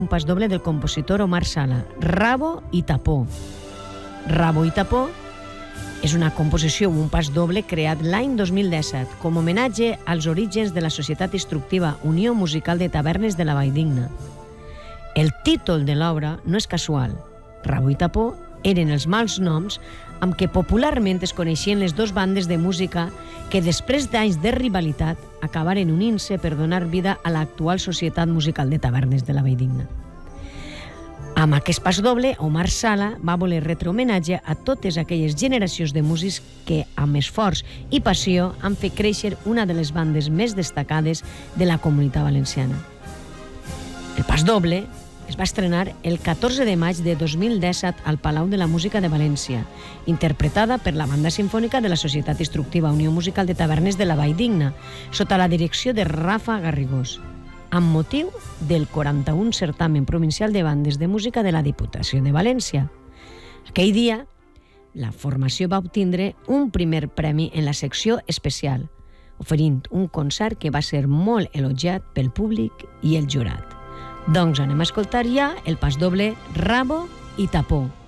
un pas doble del compositor Omar Sala, Rabo i Tapó. Rabo i Tapó és una composició o un pas doble creat l'any 2017 com a homenatge als orígens de la Societat Instructiva Unió Musical de Tavernes de la Valldigna. El títol de l'obra no és casual. Rabo i Tapó eren els mals noms amb què popularment es coneixien les dues bandes de música que després d'anys de rivalitat acabaren unint-se per donar vida a l'actual Societat Musical de Tavernes de la Valldigna. Amb aquest pas doble, Omar Sala va voler retre homenatge a totes aquelles generacions de músics que, amb esforç i passió, han fet créixer una de les bandes més destacades de la Comunitat Valenciana. El pas doble es va estrenar el 14 de maig de 2017 al Palau de la Música de València, interpretada per la Banda Simfònica de la Societat Instructiva Unió Musical de Tavernes de la Valldigna, sota la direcció de Rafa Garrigós, amb motiu del 41 certamen provincial de bandes de música de la Diputació de València. Aquell dia, la formació va obtindre un primer premi en la secció especial, oferint un concert que va ser molt elogiat pel públic i el jurat. Doncs anem a escoltar ja el pas doble Rabo i Tapó.